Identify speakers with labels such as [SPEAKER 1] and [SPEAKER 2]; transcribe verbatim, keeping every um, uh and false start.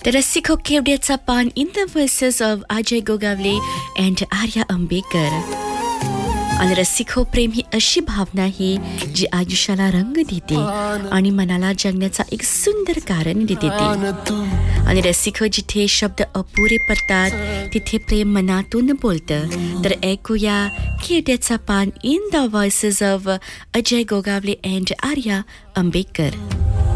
[SPEAKER 1] The रसिको केवड्याचा पान in the verses of Ajay Gogavle and Arya Ambekar. आणि रसिको प्रेम ही अशी भावना आहे जी आयुष्याला रंग देते आणि मनाला जगण्याचा एक सुंदर कारण देते. आणि रसिको जिथे शब्द अपुरे पडतात तिथे प्रेम मनातून बोलतं. तर ऐकूया केवड्याचा पान in the voices of Ajay Gogavle and Arya Ambekar.